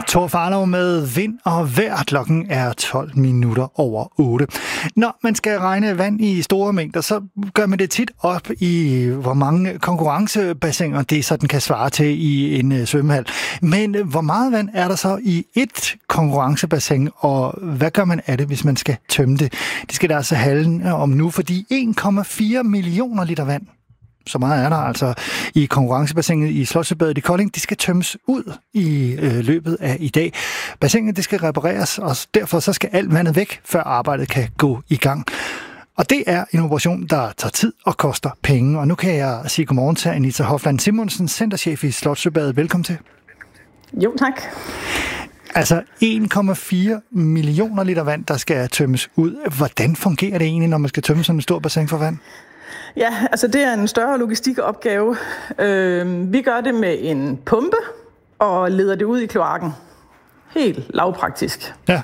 Thor Farlov med vind og vejr. Klokken er 12 minutter over 8. Når man skal regne vand i store mængder, så gør man det tit op i, hvor mange konkurrencebassiner det sådan kan svare til i en svømmehal. Men hvor meget vand er der så i et konkurrencebassin, og hvad gør man af det, hvis man skal tømme det? Det skal der altså handle om nu, fordi 1,4 millioner liter vand, så meget er der altså i konkurrencebassinet i Slotsøbadet i Kolding, de skal tømmes ud i løbet af i dag. Bassinet det skal repareres, og derfor så skal alt vandet væk, før arbejdet kan gå i gang. Og det er en operation, der tager tid og koster penge. Og nu kan jeg sige godmorgen til Anita Hofland Simonsen, centerchef i Slotsøbadet. Velkommen til. Jo, tak. Altså 1,4 millioner liter vand, der skal tømmes ud. Hvordan fungerer det egentlig, når man skal tømme sådan en stor bassin for vand? Ja, altså det er en større logistikopgave. Vi gør det med en pumpe og leder det ud i kloakken. Helt lavpraktisk. Ja.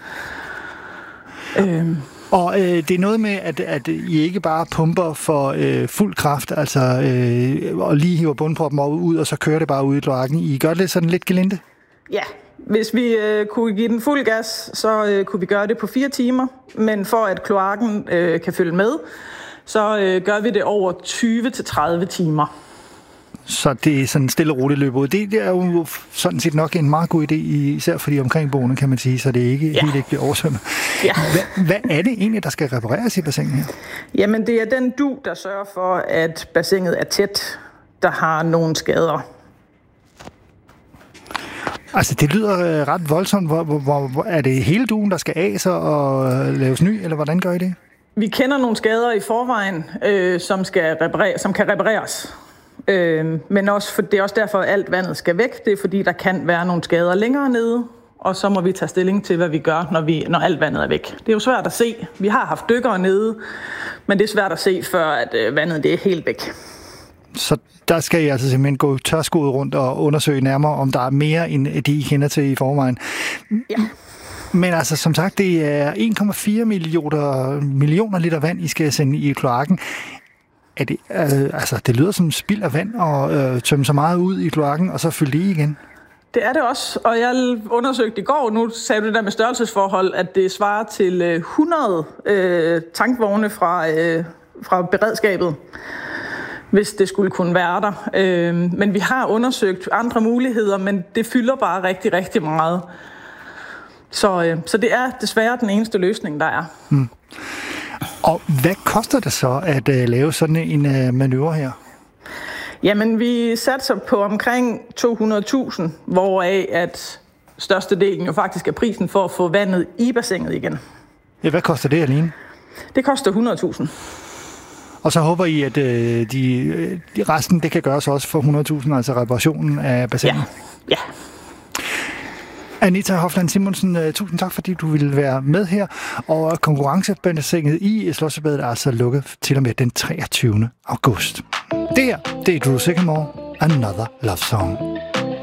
Og det er noget med, at I ikke bare pumper for fuld kraft, altså og lige hiver bundproppen op ud, og så kører det bare ud i kloakken. I gør det sådan lidt gelinde? Ja, hvis vi kunne give den fuld gas, så kunne vi gøre det på 4 timer. Men for at kloakken kan følge med, så gør vi det over 20-30 timer. Så det er sådan stille og roligt løb ud. Det er jo sådan set nok en meget god idé, især for de omkringboende, kan man sige, så det ikke helt ikke bliver oversvømmet. Ja. Hvad er det egentlig, der skal repareres i bassinet her? Jamen, det er den dug, der sørger for, at bassinet er tæt, der har nogle skader. Altså, det lyder ret voldsomt. Er det hele dugen, der skal af så og laves ny, eller hvordan gør I det? Vi kender nogle skader i forvejen, som kan repareres. Men også det er også derfor, at alt vandet skal væk. Det er fordi, der kan være nogle skader længere nede, og så må vi tage stilling til, hvad vi gør, når alt vandet er væk. Det er jo svært at se. Vi har haft dykkere nede, men det er svært at se, før at vandet det er helt væk. Så der skal I altså simpelthen gå tørskoet rundt og undersøge nærmere, om der er mere, end det I kender til i forvejen. Ja. Men altså, som sagt, det er 1,4 millioner liter vand, I skal sende i kloakken. Det lyder som spild af vand og tømme så meget ud i kloakken, og så fylde det i igen. Det er det også, og jeg undersøgte i går, nu sagde du det der med størrelsesforhold, at det svarer til 100 tankvogne fra beredskabet, hvis det skulle kunne være der. Men vi har undersøgt andre muligheder, men det fylder bare rigtig, rigtig meget. Så det er desværre den eneste løsning, der er. Mm. Og hvad koster det så at lave sådan en manøvre her? Jamen, vi satser på omkring 200.000, hvoraf at størstedelen jo faktisk er prisen for at få vandet i bassinet igen. Ja, hvad koster det alene? Det koster 100.000. Og så håber I, at de resten det kan gøres også for 100.000, altså reparationen af bassinet? Ja. Anita Hofland Simonsen, tusind tak, fordi du ville være med her. Og konkurrencebassinet i Slotsøbadet er altså lukket til og med den 23. august. Det her, det er Drew Sycamore, Another Love Song.